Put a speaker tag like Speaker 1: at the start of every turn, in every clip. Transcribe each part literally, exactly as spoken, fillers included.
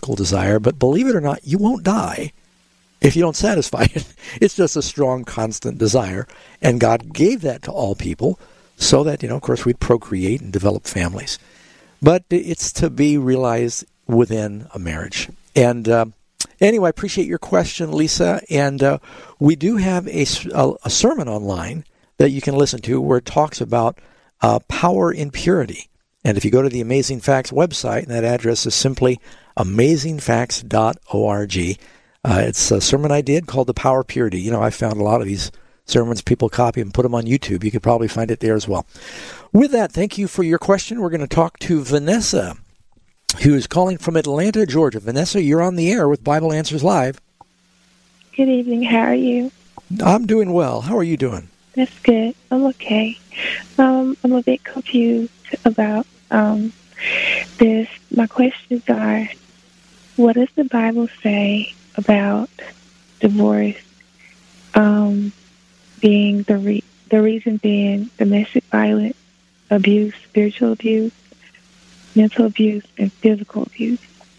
Speaker 1: physical desire, but believe it or not, you won't die if you don't satisfy it. It's just a strong, constant desire. And God gave that to all people so that, you know, of course, we'd procreate and develop families. But it's to be realized within a marriage. And uh, anyway, I appreciate your question, Lisa. And uh, we do have a, a, a sermon online that you can listen to where it talks about uh, power in purity. And if you go to the Amazing Facts website, and that address is simply amazing facts dot org, uh, it's a sermon I did called The Power of Purity. You know, I found a lot of these sermons people copy and put them on YouTube. You could probably find it there as well. With that, thank you for your question. We're going to talk to Vanessa, who is calling from Atlanta, Georgia. Vanessa, you're on the air with Bible Answers Live.
Speaker 2: Good evening. How are you?
Speaker 1: I'm doing well. How are you doing?
Speaker 2: That's good. I'm okay. Um, I'm a bit confused about um, this. My questions are, what does the Bible say about divorce um, being the re- the reason being domestic violence, abuse, spiritual abuse, mental abuse, and physical abuse?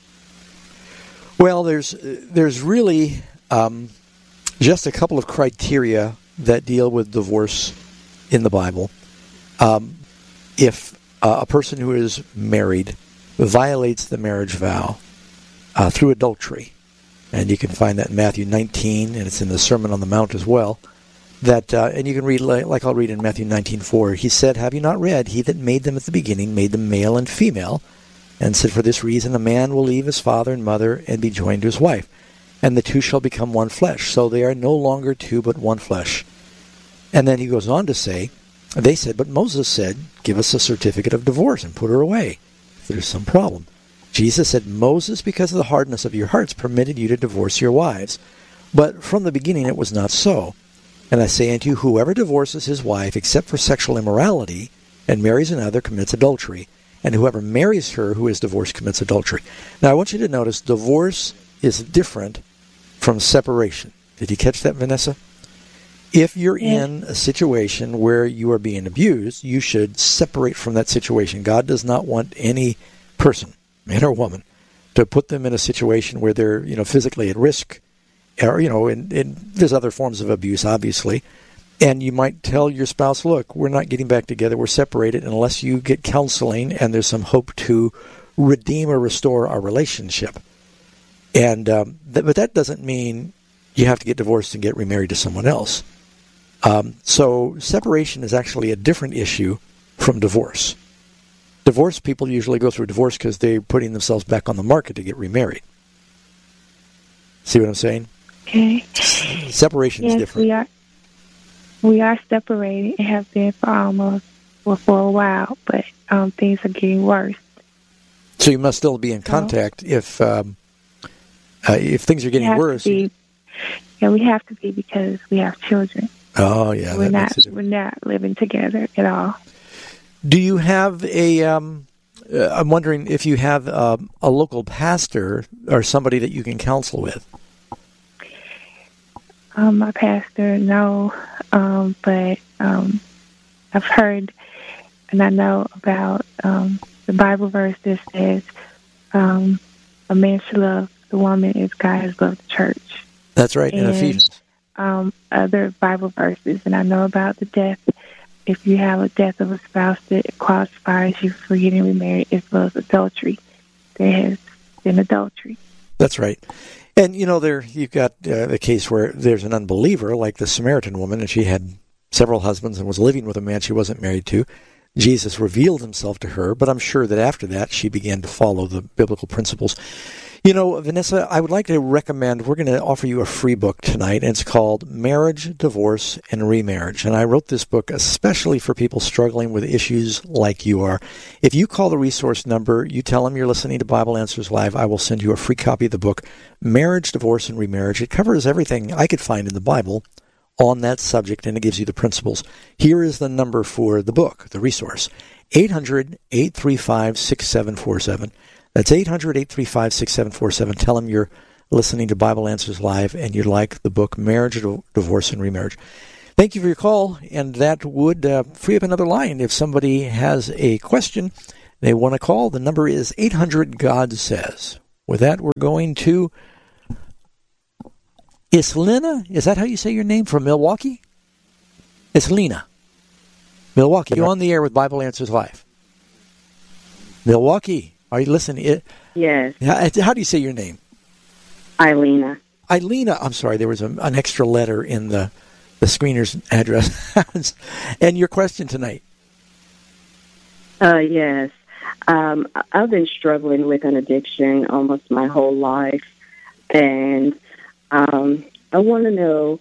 Speaker 1: Well, there's there's really um, just a couple of criteria that deal with divorce in the Bible. Um, if uh, a person who is married violates the marriage vow uh, through adultery, and you can find that in Matthew nineteen, and it's in the Sermon on the Mount as well, that uh, and you can read, like, like I'll read in Matthew nineteen four, he said, "Have you not read, he that made them at the beginning made them male and female, and said, for this reason a man will leave his father and mother and be joined to his wife, and the two shall become one flesh. So they are no longer two but one flesh." And then he goes on to say, they said, "But Moses said, give us a certificate of divorce and put her away if there's some problem." Jesus said, "Moses, because of the hardness of your hearts, permitted you to divorce your wives. But from the beginning it was not so. And I say unto you, whoever divorces his wife except for sexual immorality and marries another commits adultery. And whoever marries her who is divorced commits adultery." Now I want you to notice divorce is different from separation. Did you catch that, Vanessa? If you're
Speaker 2: Yes.
Speaker 1: in a situation where you are being abused, you should separate from that situation. God does not want any person, man or woman, to put them in a situation where they're, you know, physically at risk, or, you know, and, and there's other forms of abuse, obviously. And you might tell your spouse, look, we're not getting back together, we're separated unless you get counseling and there's some hope to redeem or restore our relationship. And um, th- but that doesn't mean you have to get divorced and get remarried to someone else. Um, so separation is actually a different issue from divorce. Divorce people usually go through divorce because they're putting themselves back on the market to get remarried. See what I'm saying?
Speaker 2: Okay.
Speaker 1: Separation
Speaker 2: yes,
Speaker 1: is different.
Speaker 2: we are. We are separated and have been for almost, well, for a while, but um, things are getting worse.
Speaker 1: So you must still be in contact if um, uh, if things are getting worse.
Speaker 2: Be, yeah, we have to be because we have children.
Speaker 1: Oh, yeah.
Speaker 2: We're
Speaker 1: that
Speaker 2: not.
Speaker 1: makes it
Speaker 2: We're not living together at all.
Speaker 1: Do you have a? Um, uh, I'm wondering if you have um, a local pastor or somebody that you can counsel with.
Speaker 2: Um, my pastor, no, um, but um, I've heard and I know about um, the Bible verse that says um, a man should love the woman as God has loved the church.
Speaker 1: That's right, in
Speaker 2: and,
Speaker 1: Ephesians.
Speaker 2: Um, other Bible verses, and I know about the death. If you have a death of a spouse that qualifies you for getting remarried, as well as adultery, there has been adultery.
Speaker 1: That's right. And, you know, there you've got uh, a case where there's an unbeliever, like the Samaritan woman, and she had several husbands and was living with a man she wasn't married to. Jesus revealed himself to her, but I'm sure that after that she began to follow the biblical principles. You know, Vanessa, I would like to recommend, we're going to offer you a free book tonight, and it's called Marriage, Divorce, and Remarriage. And I wrote this book especially for people struggling with issues like you are. If you call the resource number, you tell them you're listening to Bible Answers Live, I will send you a free copy of the book, Marriage, Divorce, and Remarriage. It covers everything I could find in the Bible on that subject, and it gives you the principles. Here is the number for the book, the resource, eight hundred, eight three five, six seven four seven. That's eight hundred, eight three five, six seven four seven. Tell them you're listening to Bible Answers Live and you like the book Marriage, Divorce, and Remarriage. Thank you for your call, and that would uh, free up another line. If somebody has a question they want to call, the number is eight hundred, God says. with that, we're going to Islina. Is that how you say your name? From Milwaukee? Islina. Milwaukee. You're on the air with Bible Answers Live. Milwaukee. Are you listening?
Speaker 3: Yes.
Speaker 1: How do you say your name?
Speaker 3: Eilina.
Speaker 1: Eilina. I'm sorry. There was a, an extra letter in the, the screener's address. And your question tonight?
Speaker 3: Uh, yes. Um, I've been struggling with an addiction almost my whole life. And um, I want to know,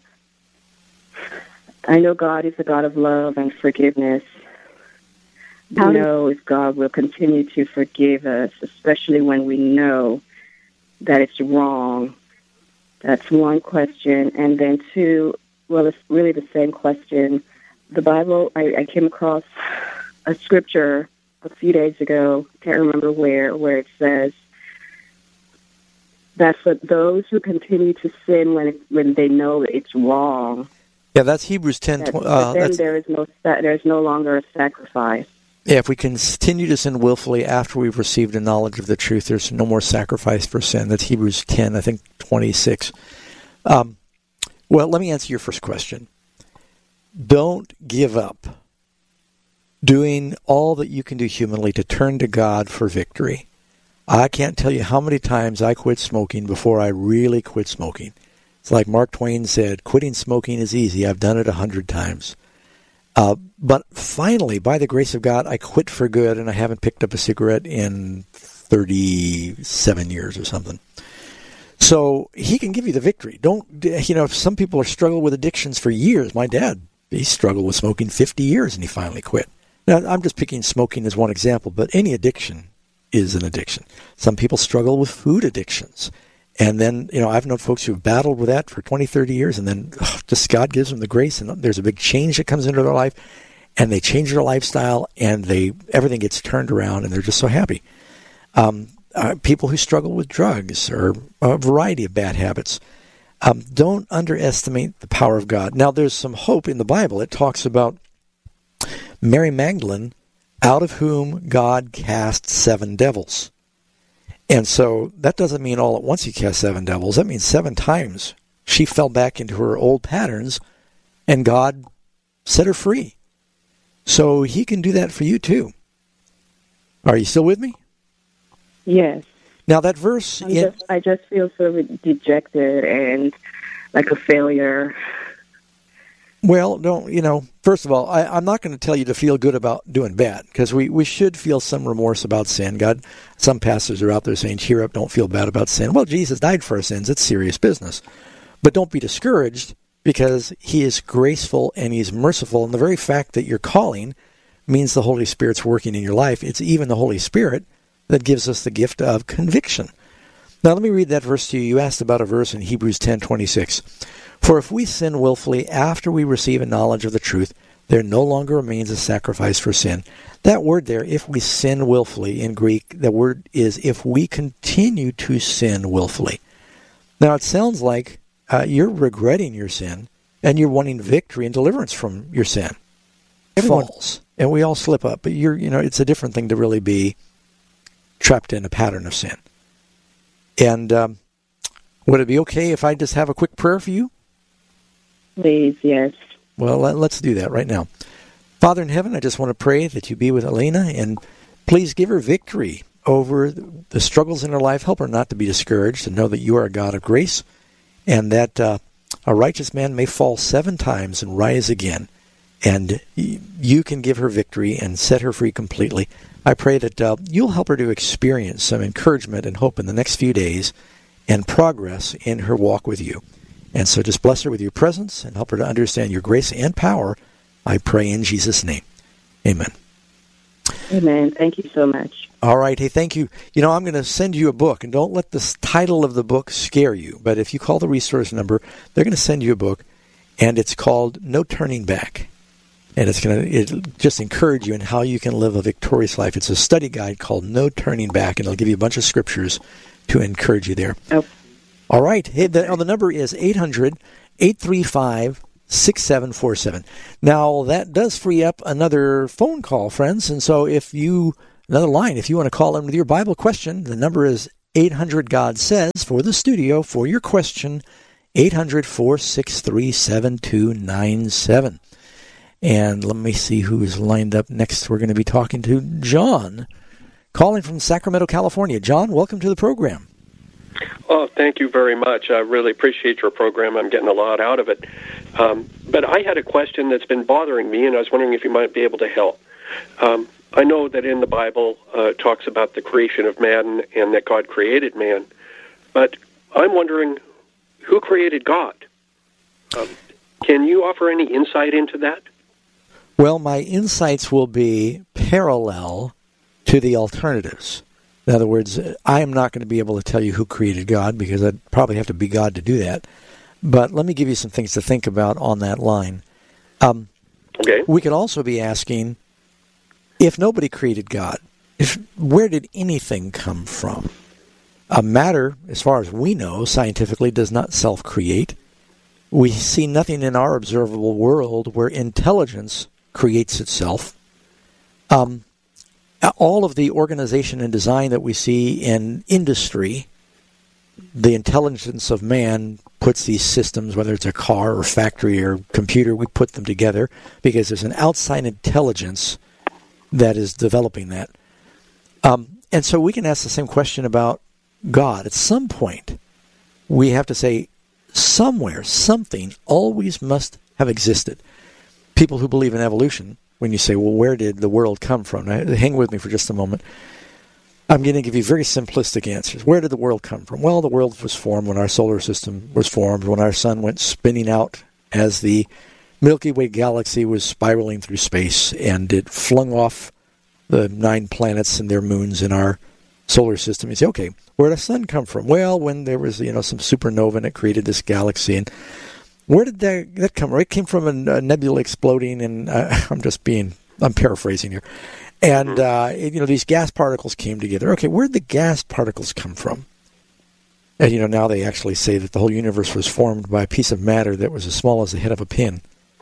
Speaker 3: I know God is a God of love and forgiveness. How do you know if God will continue to forgive us, especially when we know that it's wrong? That's one question. And then two, well, it's really the same question. The Bible, I, I came across a scripture a few days ago, can't remember where, where it says that for those who continue to sin when it, when they know it's wrong.
Speaker 1: Yeah, that's Hebrews ten.
Speaker 3: That,
Speaker 1: uh,
Speaker 3: then
Speaker 1: that's,
Speaker 3: there is no there's no longer a sacrifice.
Speaker 1: Yeah, if we continue to sin willfully after we've received a knowledge of the truth, there's no more sacrifice for sin. That's Hebrews ten, I think twenty-six. Um, well, let me answer your first question. Don't give up doing all that you can do humanly to turn to God for victory. I can't tell you how many times I quit smoking before I really quit smoking. It's like Mark Twain said, quitting smoking is easy. I've done it a hundred times. Uh, but finally, by the grace of God, I quit for good, and I haven't picked up a cigarette in thirty-seven years or something. So he can give you the victory. Don't, you know, some people are struggling with addictions for years. My dad, he struggled with smoking fifty years, and he finally quit. Now, I'm just picking smoking as one example, but any addiction is an addiction. Some people struggle with food addictions. And then, you know, I've known folks who've battled with that for twenty, thirty years, and then oh, just God gives them the grace, and there's a big change that comes into their life, and they change their lifestyle, and they everything gets turned around, and they're just so happy. Um, uh, people who struggle with drugs or a variety of bad habits, um, don't underestimate the power of God. Now, there's some hope in the Bible. It talks about Mary Magdalene, out of whom God cast seven devils. And so that doesn't mean all at once he cast seven devils. That means seven times she fell back into her old patterns, and God set her free. So he can do that for you too. Are you still with me?
Speaker 3: Yes.
Speaker 1: Now that verse...
Speaker 3: I'm
Speaker 1: in,
Speaker 3: just, I just feel so dejected and like a failure.
Speaker 1: Well, don't, you know, first of all, I, I'm not going to tell you to feel good about doing bad, because we, we should feel some remorse about sin. God, some pastors are out there saying, cheer up, don't feel bad about sin. Well, Jesus died for our sins. It's serious business. But don't be discouraged, because he is graceful and he's merciful. And the very fact that you're calling means the Holy Spirit's working in your life. It's even the Holy Spirit that gives us the gift of conviction. Now, let me read that verse to you. You asked about a verse in Hebrews ten twenty-six. For if we sin willfully after we receive a knowledge of the truth, there no longer remains a sacrifice for sin. That word there, if we sin willfully, in Greek, the word is if we continue to sin willfully. Now, it sounds like uh, you're regretting your sin, and you're wanting victory and deliverance from your sin. Everyone falls, and we all slip up, but you're, you know, it's a different thing to really be trapped in a pattern of sin. And um, would it be okay if I just have a quick prayer for you?
Speaker 3: Please, yes.
Speaker 1: Well, let's do that right now. Father in heaven, I just want to pray that you be with Elena, and please give her victory over the struggles in her life. Help her not to be discouraged, and know that you are a God of grace, and that uh, a righteous man may fall seven times and rise again, and you can give her victory and set her free completely. I pray that uh, you'll help her to experience some encouragement and hope in the next few days and progress in her walk with you. And so just bless her with your presence and help her to understand your grace and power. I pray in Jesus' name. Amen.
Speaker 3: Amen. Thank you so much.
Speaker 1: All right. Hey, thank you. You know, I'm going to send you a book, and don't let the title of the book scare you. But if you call the resource number, they're going to send you a book, and it's called No Turning Back. And it's going to it'll just encourage you in how you can live a victorious life. It's a study guide called No Turning Back, and it'll give you a bunch of scriptures to encourage you there.
Speaker 3: Oh.
Speaker 1: All right. Hey, the, oh, the number is eight hundred, eight three five, six seven four seven. Now, that does free up another phone call, friends. And so if you, another line, if you want to call in with your Bible question, the number is eight hundred God Says for the studio for your question, eight hundred, four six three, seven two nine seven. And let me see who is lined up next. We're going to be talking to John, calling from Sacramento, California. John, welcome to the program.
Speaker 4: Oh, thank you very much. I really appreciate your program. I'm getting a lot out of it. Um, but I had a question that's been bothering me, and I was wondering if you might be able to help. Um, I know that in the Bible uh, it talks about the creation of man and that God created man, but I'm wondering who created God? Um, can you offer any insight into that?
Speaker 1: Well, my insights will be parallel to the alternatives. In other words, I am not going to be able to tell you who created God because I'd probably have to be God to do that. But let me give you some things to think about on that line. Um,
Speaker 4: okay.
Speaker 1: We could also be asking, if nobody created God, if, where did anything come from? A matter, as far as we know, scientifically does not self-create. We see nothing in our observable world where intelligence creates itself. Um, all of the organization and design that we see in industry, the intelligence of man puts these systems, whether it's a car or factory or computer, we put them together because there's an outside intelligence that is developing that. Um, and so we can ask the same question about God. At some point, we have to say, somewhere, something always must have existed. People who believe in evolution, when you say, well, where did the world come from? Now, hang with me for just a moment. I'm going to give you very simplistic answers. Where did the world come from? Well, the world was formed when our solar system was formed, when our sun went spinning out as the Milky Way galaxy was spiraling through space, and it flung off the nine planets and their moons in our solar system. You say, okay, where did the sun come from? Well, when there was, you know, some supernova and it created this galaxy. And where did that, that come from? It came from a, a nebula exploding, and uh, I'm just being, I'm paraphrasing here. And, uh, it, you know, these gas particles came together. Okay, where did the gas particles come from? And, you know, now they actually say that the whole universe was formed by a piece of matter that was as small as the head of a pin.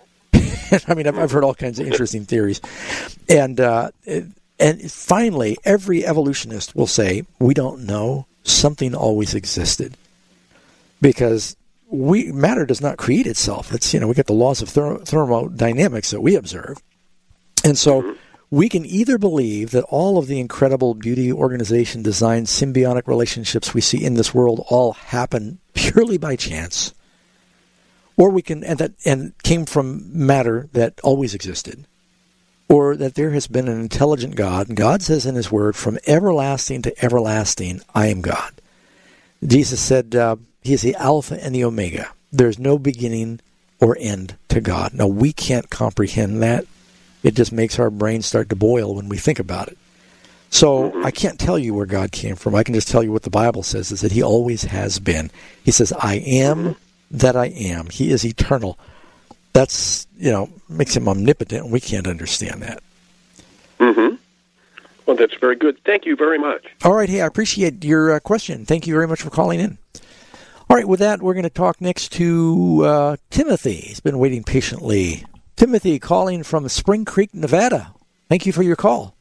Speaker 1: I mean, I've, I've heard all kinds of interesting theories. And, uh, it, and finally, every evolutionist will say, we don't know. Something always existed. Because we matter does not create itself. It's, you know, we get the laws of thermo, thermodynamics that we observe. And so we can either believe that all of the incredible beauty, organization, design, symbiotic relationships we see in this world all happen purely by chance, or we can, and that and came from matter that always existed, or that there has been an intelligent God, and God says in His Word, from everlasting to everlasting, I am God. Jesus said, uh, He is the Alpha and the Omega. There's no beginning or end to God. Now, we can't comprehend that. It just makes our brains start to boil when we think about it. So I can't tell you where God came from. I can just tell you what the Bible says, is that He always has been. He says, I am that I am. He is eternal. That's, you know, makes Him omnipotent, and we can't understand that.
Speaker 4: Mm-hmm. Well, that's very good. Thank you very much.
Speaker 1: All right. Hey, I appreciate your uh, question. Thank you very much for calling in. All right. With that, we're going to talk next to uh, Timothy. He's been waiting patiently. Timothy calling from Spring Creek, Nevada. Thank you for your call.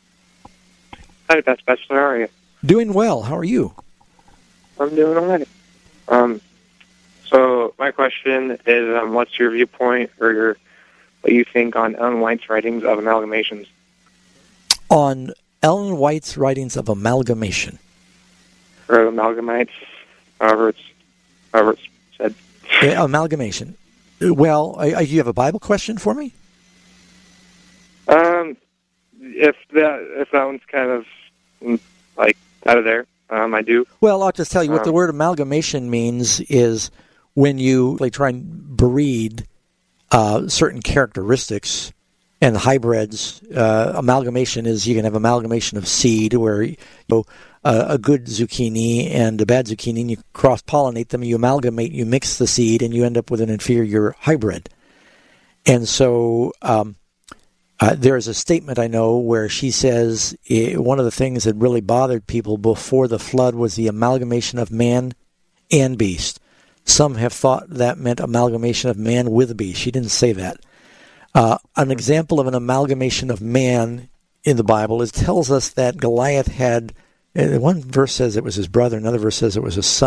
Speaker 5: Hi, Best Bachelor. How are you?
Speaker 1: Doing well. How are you?
Speaker 5: I'm doing all right. Um, so my question is, um, what's your viewpoint or your what you think on Ellen White's writings of amalgamations?
Speaker 1: On Ellen White's writings of amalgamation.
Speaker 5: Or amalgamites, however it's, however it's said.
Speaker 1: Yeah, amalgamation. Well, I, I, you have a Bible question for me?
Speaker 5: Um, if that if that one's kind of like out of there, um, I do.
Speaker 1: Well, I'll just tell you what
Speaker 5: um,
Speaker 1: the word amalgamation means is when you like, try and breed uh, certain characteristics and hybrids. Uh, amalgamation is you can have amalgamation of seed where you know, uh, a good zucchini and a bad zucchini, and you cross-pollinate them, you amalgamate, you mix the seed, and you end up with an inferior hybrid. And so um, uh, there is a statement I know where she says it, one of the things that really bothered people before the flood was the amalgamation of man and beast. Some have thought that meant amalgamation of man with beast. She didn't say that. Uh, an example of an amalgamation of man in the Bible is tells us that Goliath had Uh, One verse says it was his brother, another verse says it was his son.